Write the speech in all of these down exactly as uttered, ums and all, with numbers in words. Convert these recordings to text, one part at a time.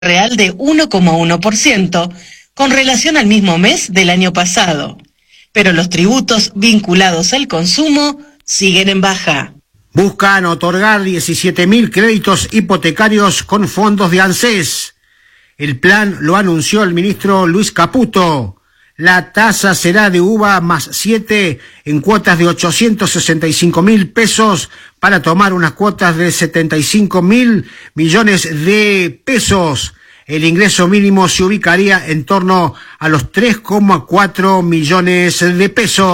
real de uno coma uno por ciento con relación al mismo mes del año pasado. Pero los tributos vinculados al consumo siguen en baja. Buscan otorgar diecisiete mil créditos hipotecarios con fondos de ANSES. El plan lo anunció el ministro Luis Caputo. La tasa será de uva más siete en cuotas de ochocientos sesenta y cinco mil pesos para tomar unas cuotas de setenta y cinco mil millones de pesos. El ingreso mínimo se ubicaría en torno a los tres coma cuatro millones de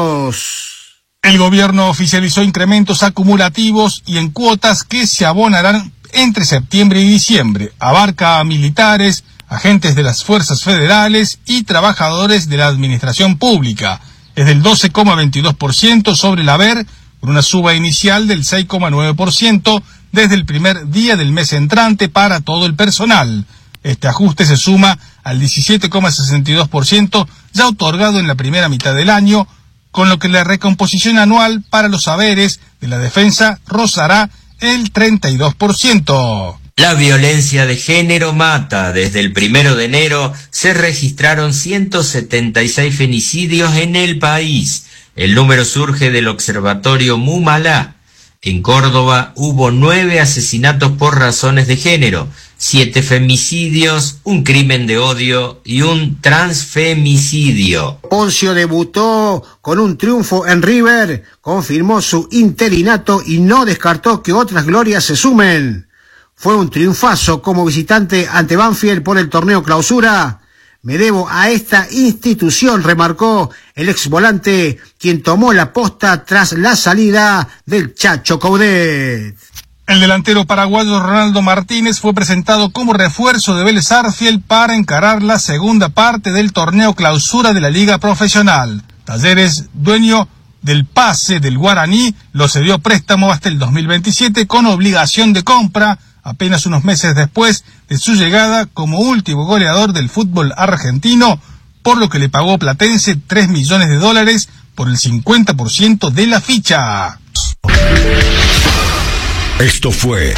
pesos. El gobierno oficializó incrementos acumulativos y en cuotas que se abonarán entre septiembre y diciembre. Abarca a militares, agentes de las fuerzas federales y trabajadores de la administración pública. Es del doce coma veintidós por ciento sobre el haber, con una suba inicial del seis coma nueve por ciento desde el primer día del mes entrante para todo el personal. Este ajuste se suma al diecisiete coma sesenta y dos por ciento ya otorgado en la primera mitad del año, con lo que la recomposición anual para los haberes de la defensa rozará el treinta y dos por ciento. La violencia de género mata. Desde el primero de enero se registraron ciento setenta y seis femicidios en el país. El número surge del observatorio Mumalá. En Córdoba hubo nueve asesinatos por razones de género, siete femicidios, un crimen de odio y un transfemicidio. Poncio debutó con un triunfo en River, confirmó su interinato y no descartó que otras glorias se sumen. Fue un triunfazo como visitante ante Banfield por el torneo Clausura. Me debo a esta institución, remarcó el ex volante, quien tomó la posta tras la salida del Chacho Coudet. El delantero paraguayo Ronaldo Martínez fue presentado como refuerzo de Vélez Sarsfield para encarar la segunda parte del torneo Clausura de la Liga Profesional. Talleres, dueño del pase del Guaraní, lo cedió a préstamo hasta el dos mil veintisiete con obligación de compra, apenas unos meses después de su llegada como último goleador del fútbol argentino, por lo que le pagó Platense tres millones de dólares por el cincuenta por ciento de la ficha. Esto fue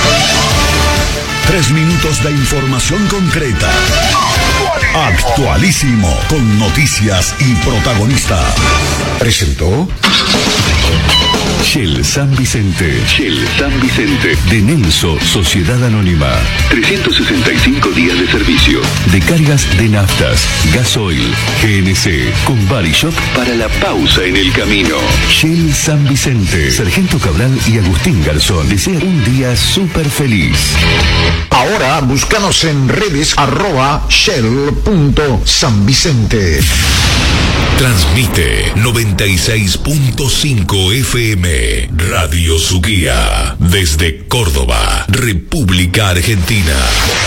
tres minutos de información concreta, actualísimo, con noticias y protagonistas. Presentó Shell San Vicente. Shell San Vicente. De Nelso, Sociedad Anónima. trescientos sesenta y cinco días de servicio. De cargas de naftas, gasoil, G N C, con Body Shop para la pausa en el camino. Shell San Vicente. Sargento Cabral y Agustín Garzón desean un día súper feliz. Ahora búscanos en redes arroba shell punto san vicente. Transmite noventa y seis punto cinco F M Radio Suquía desde Córdoba, República Argentina.